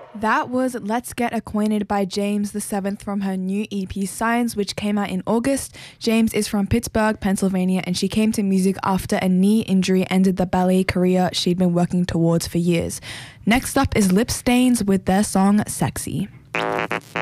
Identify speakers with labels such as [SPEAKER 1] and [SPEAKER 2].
[SPEAKER 1] That was Let's Get Acquainted by James the Seventh from her new EP Signs, which came out in August. James is from Pittsburgh, Pennsylvania, and she came to music after a knee injury ended the ballet career she'd been working towards for years. Next up is Lip Stains with their song Sexy.